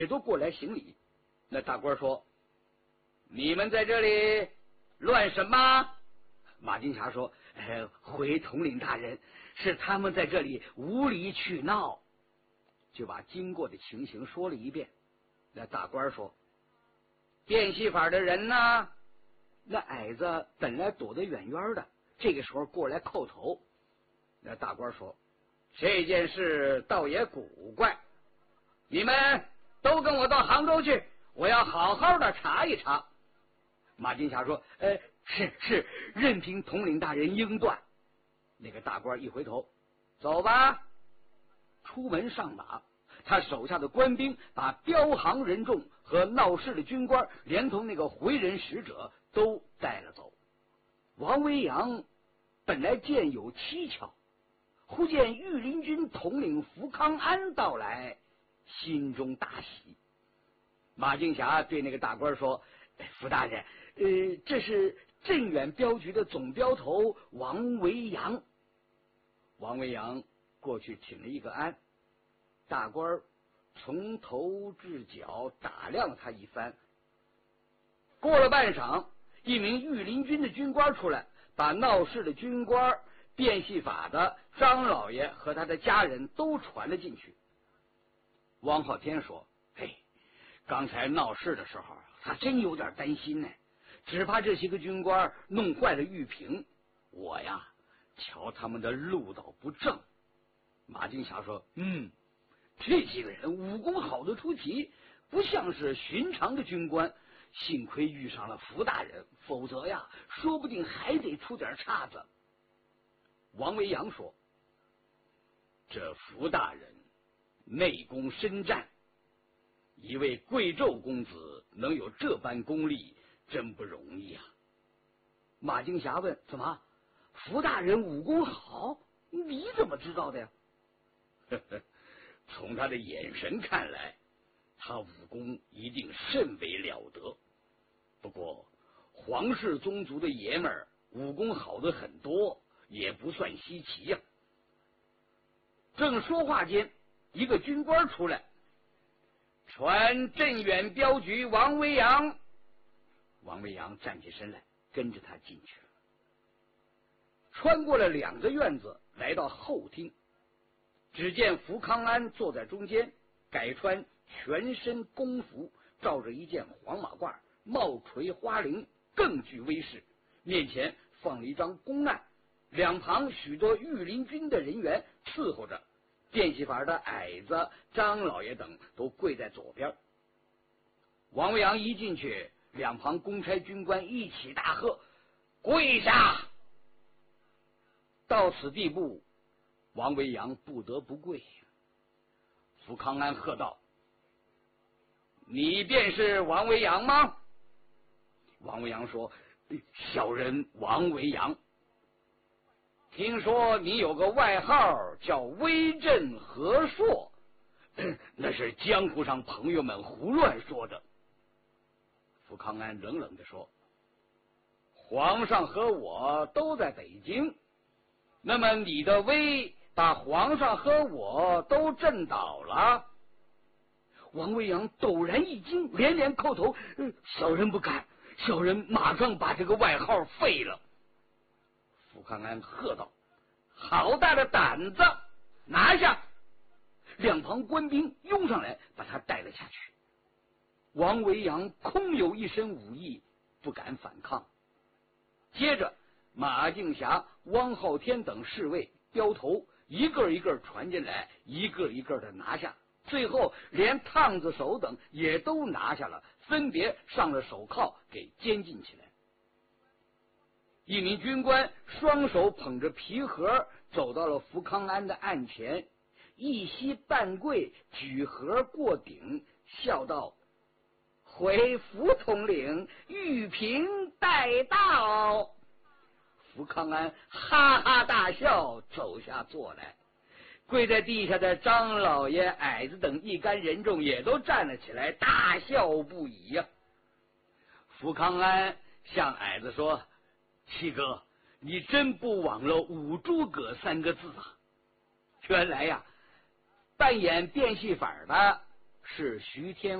也都过来行礼。那大官说：“你们在这里乱什么？”马金霞说：“回统领大人，是他们在这里无理取闹。”就把经过的情形说了一遍。那大官说：“变戏法的人呢？”那矮子本来躲得远远的，这个时候过来叩头。那大官说：“这件事倒也古怪，你们都跟我到杭州去，我要好好的查一查。”马金霞说：“是，任凭统领大人应断。”那个大官一回头：“走吧。”出门上马，他手下的官兵把彪行人众和闹事的军官，连同那个回人使者都带了走。王维扬本来见有蹊跷，忽见御林军统领福康安到来，心中大喜。马金霞对那个大官说：“福大人，这是镇远镖局的总镖头王维扬。”王维扬过去请了一个安，大官从头至脚打量了他一番。过了半晌，一名御林军的军官出来，把闹事的军官、变戏法的张老爷和他的家人都传了进去。汪浩天说：“刚才闹事的时候，他真有点担心呢，只怕这些个军官弄坏了玉瓶。我呀，瞧他们的路道不正。”马金霞说：“这几个人武功好得出奇，不像是寻常的军官。幸亏遇上了福大人，否则呀，说不定还得出点岔子。”王维扬说：“这福大人内功深湛，一位贵胄公子能有这般功力，真不容易啊。”马金霞问：“怎么，福大人武功好？你怎么知道的呀？”从他的眼神看来，他武功一定甚为了得。不过皇室宗族的爷们儿武功好的很多，也不算稀奇呀。正说话间，一个军官出来，传镇远镖局王维扬。王维扬站起身来，跟着他进去了。穿过了2个院子，来到后厅。只见福康安坐在中间，改穿全身工服，罩着一件黄马褂，帽垂花翎，更具威势。面前放了一张公案，两旁许多御林军的人员伺候着。变戏法的矮子、张老爷等都跪在左边。王维扬一进去，两旁公差军官一起大喝：“跪下！”到此地步，王维扬不得不跪。福康安喝道：“你便是王维扬吗？”王维扬说：“小人王维扬。听说你有个外号叫威震和硕，那是江湖上朋友们胡乱说的。”福康安冷冷地说：“皇上和我都在北京，那么你的威把皇上和我都震倒了。”王维扬陡然一惊，连连叩头：“小人不敢，小人马上把这个外号废了。”福康安喝道：“好大的胆子，拿下！”两旁官兵拥上来，把他带了下去。王维扬空有一身武艺，不敢反抗。接着马敬霞、汪浩天等侍卫镖头一个一个传进来，一个一个的拿下，最后连烫子手等也都拿下了，分别上了手铐，给监禁起来。一名军官双手捧着皮盒走到了福康安的案前，一膝半跪，举盒过顶，笑道：“回福统领，玉瓶待到。”福康安哈哈大笑，走下座来。跪在地下的张老爷、矮子等一干人众也都站了起来，大笑不已呀。福康安向矮子说：“七哥，你真不忘了五诸葛3个字啊！原来呀，扮演变戏法的是徐天